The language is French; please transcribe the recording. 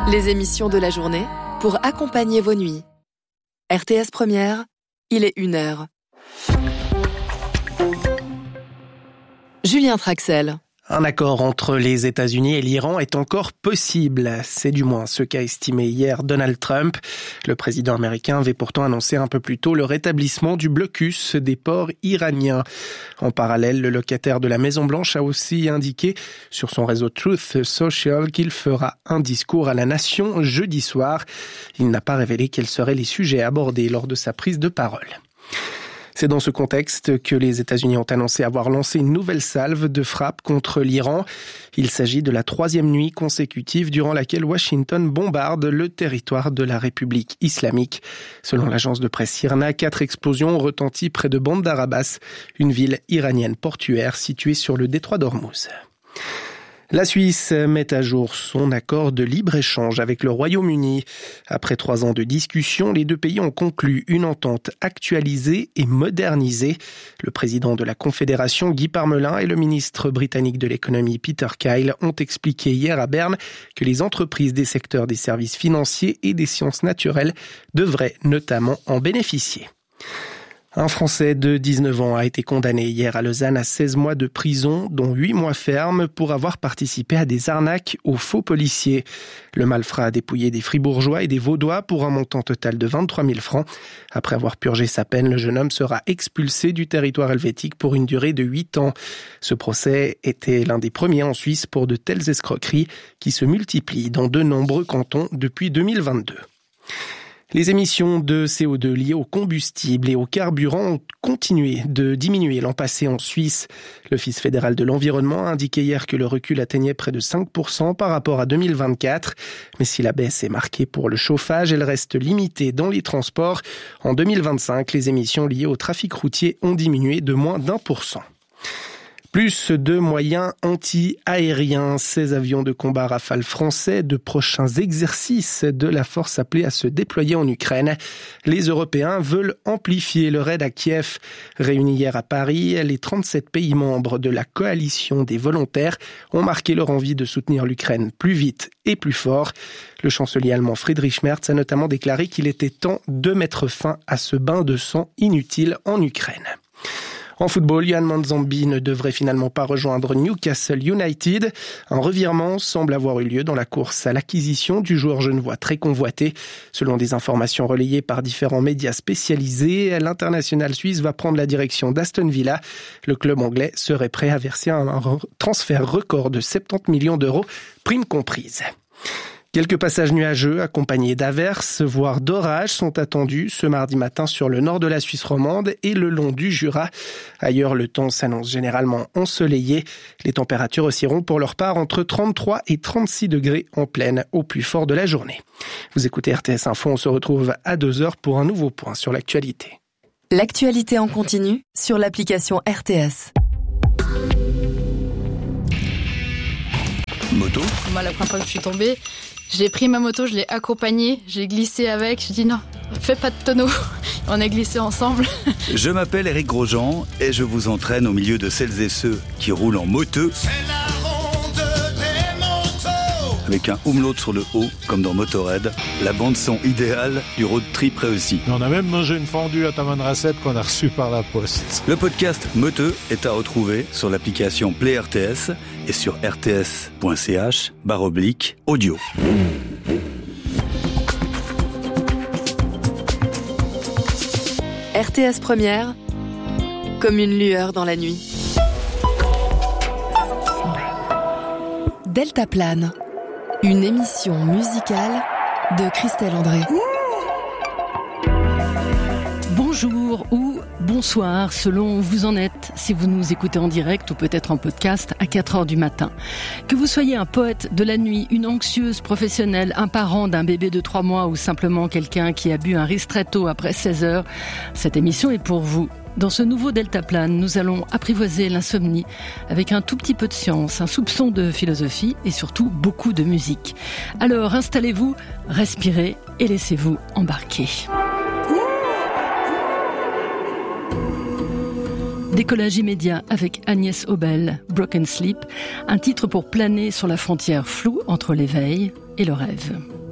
Les émissions de la journée pour accompagner vos nuits. RTS Première, il est 1h. Julien Traxel. Un accord entre les États-Unis et l'Iran est encore possible. C'est du moins ce qu'a estimé hier Donald Trump. Le président américain avait pourtant annoncé un peu plus tôt le rétablissement du blocus des ports iraniens. En parallèle, le locataire de la Maison-Blanche a aussi indiqué sur son réseau Truth Social qu'il fera un discours à la nation jeudi soir. Il n'a pas révélé quels seraient les sujets abordés lors de sa prise de parole. C'est dans ce contexte que les États-Unis ont annoncé avoir lancé une nouvelle salve de frappe contre l'Iran. Il s'agit de la 3e nuit consécutive durant laquelle Washington bombarde le territoire de la République islamique. Selon l'agence de presse IRNA, 4 explosions ont retenti près de Bandar Abbas, une ville iranienne portuaire située sur le détroit d'Ormuz. La Suisse met à jour son accord de libre-échange avec le Royaume-Uni. Après 3 ans de discussion, les deux pays ont conclu une entente actualisée et modernisée. Le président de la Confédération, Guy Parmelin, et le ministre britannique de l'économie, Peter Kyle, ont expliqué hier à Berne que les entreprises des secteurs des services financiers et des sciences naturelles devraient notamment en bénéficier. Un Français de 19 ans a été condamné hier à Lausanne à 16 mois de prison, dont 8 mois fermes, pour avoir participé à des arnaques aux faux policiers. Le malfrat a dépouillé des Fribourgeois et des Vaudois pour un montant total de 23 000 francs. Après avoir purgé sa peine, le jeune homme sera expulsé du territoire helvétique pour une durée de 8 ans. Ce procès était l'un des premiers en Suisse pour de telles escroqueries qui se multiplient dans de nombreux cantons depuis 2022. Les émissions de CO2 liées au combustible et au carburant ont continué de diminuer l'an passé en Suisse. L'Office fédéral de l'environnement a indiqué hier que le recul atteignait près de 5% par rapport à 2024. Mais si la baisse est marquée pour le chauffage, elle reste limitée dans les transports. En 2025, les émissions liées au trafic routier ont diminué de moins d'1%. Plus de moyens anti-aériens. Ces avions de combat Rafale français, de prochains exercices de la force appelée à se déployer en Ukraine. Les Européens veulent amplifier le raid à Kiev. Réunis hier à Paris, les 37 pays membres de la coalition des volontaires ont marqué leur envie de soutenir l'Ukraine plus vite et plus fort. Le chancelier allemand Friedrich Merz a notamment déclaré qu'il était temps de mettre fin à ce bain de sang inutile en Ukraine. En football, Yann Manzambi ne devrait finalement pas rejoindre Newcastle United. Un revirement semble avoir eu lieu dans la course à l'acquisition du joueur genevois très convoité. Selon des informations relayées par différents médias spécialisés, l'international suisse va prendre la direction d'Aston Villa. Le club anglais serait prêt à verser un transfert record de 70 millions d'euros, primes comprises. Quelques passages nuageux accompagnés d'averses, voire d'orages, sont attendus ce mardi matin sur le nord de la Suisse romande et le long du Jura. Ailleurs, le temps s'annonce généralement ensoleillé. Les températures oscilleront pour leur part entre 33 et 36 degrés en pleine au plus fort de la journée. Vous écoutez RTS Info, on se retrouve à 2h pour un nouveau point sur l'actualité. L'actualité en continu sur l'application RTS. Moto. Moi, la première fois que je suis tombée, j'ai pris ma moto, je l'ai accompagnée, j'ai glissé avec, je dis non, fais pas de tonneau. On a glissé ensemble. Je m'appelle Eric Grosjean et je vous entraîne au milieu de celles et ceux qui roulent en moteux. C'est la ronde des motos. Avec un umlaut sur le haut, comme dans Motorhead, la bande son idéale du road trip réussi. On a même mangé une fondue à Taman Rasset qu'on a reçue par la poste. Le podcast Moteux est à retrouver sur l'application Play RTS et sur rts.ch/audio. RTS Première, comme une lueur dans la nuit. Deltaplane, une émission musicale de Christelle André. Bonjour ou bonsoir, selon où vous en êtes, si vous nous écoutez en direct ou peut-être en podcast à 4h du matin. Que vous soyez un poète de la nuit, une anxieuse professionnelle, un parent d'un bébé de 3 mois ou simplement quelqu'un qui a bu un ristretto après 16h, cette émission est pour vous. Dans ce nouveau Deltaplane, nous allons apprivoiser l'insomnie avec un tout petit peu de science, un soupçon de philosophie et surtout beaucoup de musique. Alors installez-vous, respirez et laissez-vous embarquer. Décollage immédiat avec Agnès Obel, Broken Sleep, un titre pour planer sur la frontière floue entre l'éveil et le rêve.